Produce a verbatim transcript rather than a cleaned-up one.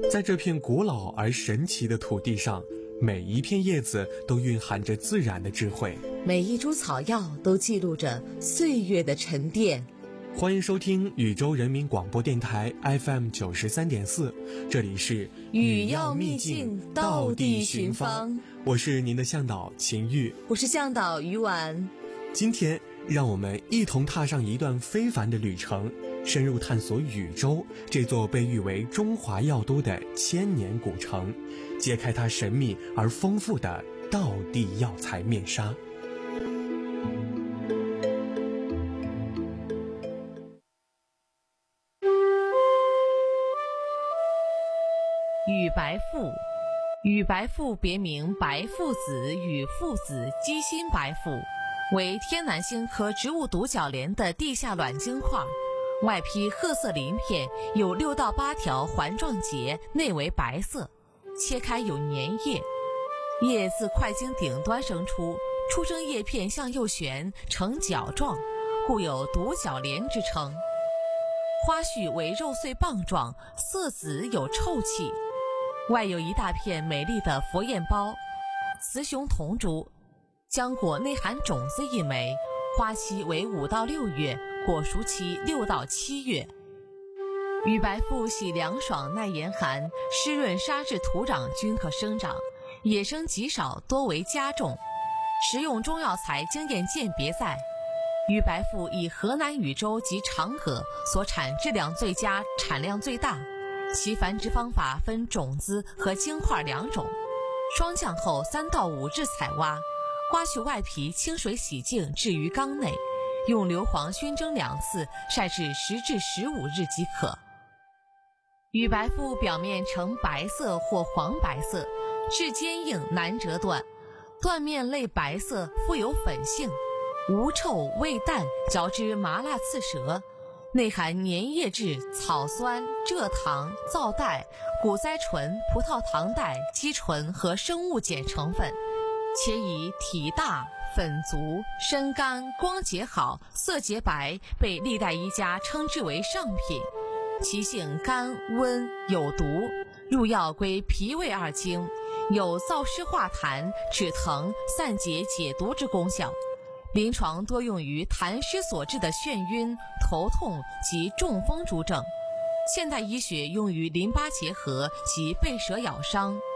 在这片古老而神奇的土地上，每一片叶子都蕴含着自然的智慧， 每一株草药都记录着岁月的沉淀。 欢迎收听宇宙人民广播电台 F M 九十三点四，这里是语要秘境，道地寻芳。 我是您的向导秦玉， 我是向导于婉。 今天让我们一同踏上一段非凡的旅程，深入探索禹州这座被誉为中华药都的千年古城，揭开它神秘而丰富的道地药材面纱。 禹白附，禹白附别名白附子、禹附子、鸡心白附，为天南星科植物独角莲的地下卵晶块，外披褐色鳞片，有六到八条环状节，内为白色，切开有粘液，叶自块茎顶端生出，出生叶片向右旋，呈角状，故有独角莲之称。花序为肉穗棒状，色紫有臭气，外有一大片美丽的佛焰苞，雌雄同株，浆果内含种子一枚，花期为五到六月，果熟期六到七月。禹白附喜凉爽耐严寒，湿润沙质土壤均可生长，野生极少，多为家种。食用中药材经验鉴别在禹白附以河南禹州及长葛所产质量最佳，产量最大。其繁殖方法分种子和晶块两种，霜降后三到五日采挖，刮去外皮，清水洗净，置于缸内，用硫磺熏蒸两次，晒至十至十五日即可。禹白附表面呈白色或黄白色，质坚硬，难折断，断面类白色，富有粉性，无臭味淡，嚼之麻辣刺舌，内含粘液质、草酸、蔗糖、皂带、谷甾醇、葡萄糖带、肌醇和生物碱成分，且以体大、粉足、身干、光洁好、色洁白，被历代医家称之为上品。其性甘温有毒，入药归脾胃二经，有燥湿化痰、止疼、散结解毒之功效。临床多用于痰湿所致的眩晕、头痛及中风诸症，现代医学用于淋巴结核及被蛇咬伤、